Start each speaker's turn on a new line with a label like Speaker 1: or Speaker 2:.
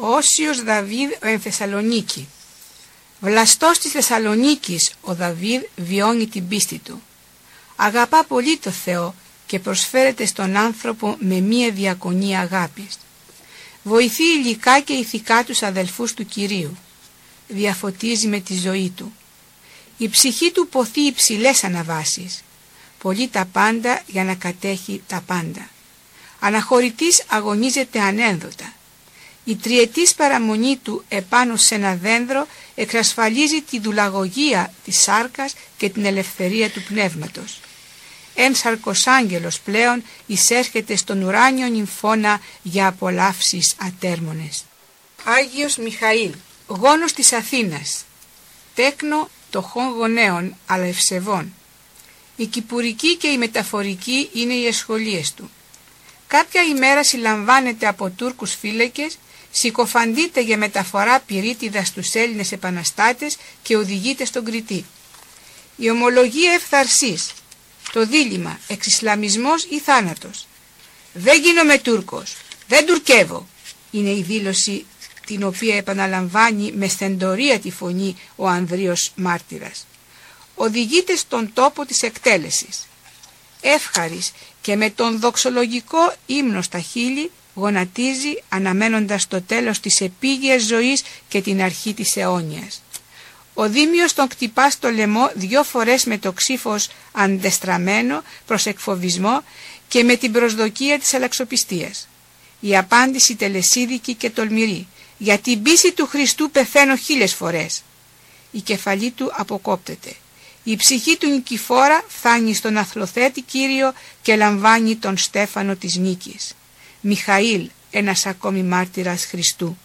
Speaker 1: Όσιος Δαβίδ ο εν Θεσσαλονίκη. Βλαστός της Θεσσαλονίκης ο Δαβίδ βιώνει την πίστη του. Αγαπά πολύ το Θεό και προσφέρεται στον άνθρωπο με μία διακονία αγάπης. Βοηθεί υλικά και ηθικά τους αδελφούς του Κυρίου. Διαφωτίζει με τη ζωή του. Η ψυχή του ποθεί υψηλές αναβάσεις. Πωλεί τα πάντα για να κατέχει τα πάντα. Αναχωρητής αγωνίζεται ανένδοτα. Η τριετής παραμονή του επάνω σε ένα δένδρο εξασφαλίζει τη δουλαγωγία της σάρκας και την ελευθερία του πνεύματος. Εν σαρκοσάγγελος πλέον εισέρχεται στον ουράνιο νυμφώνα για απολαύσεις ατέρμονες. Άγιος Μιχαήλ, γόνος της Αθήνας, τέκνο τοχών γονέων αλλά ευσεβών. Η κυπουρική και η μεταφορική είναι οι εσχολίες του. Κάποια ημέρα συλλαμβάνεται από Τούρκους φύλακες, συκοφαντείται για μεταφορά πυρίτιδας στους Έλληνες επαναστάτες και οδηγείται στον Κρητή. Η ομολογία ευθαρσής, το δίλημμα εξισλαμισμός ή θάνατος. «Δεν γίνομαι Τούρκος, δεν τουρκεύω», είναι η δήλωση την οποία επαναλαμβάνει με στεντορία τη φωνή ο Ανδρείος μάρτυρας. Οδηγείται στον τόπο της εκτέλεσης. Εύχαρης και με τον δοξολογικό ύμνο στα χείλη γονατίζει αναμένοντας το τέλος της επίγειας ζωής και την αρχή της αιώνιας. Ο Δήμιος τον κτυπά στο λαιμό 2 φορές με το ξύφος αντεστραμμένο προς εκφοβισμό και με την προσδοκία της αλλαξοπιστίας. Η απάντηση τελεσίδικη και τολμηρή: «Για την πίστη του Χριστού πεθαίνω 1000 φορές». Η κεφαλή του αποκόπτεται. Η ψυχή του νικηφόρα φτάνει στον αθλοθέτη Κύριο και λαμβάνει τον στέφανο της νίκης. Μιχαήλ, ένας ακόμη μάρτυρας Χριστού.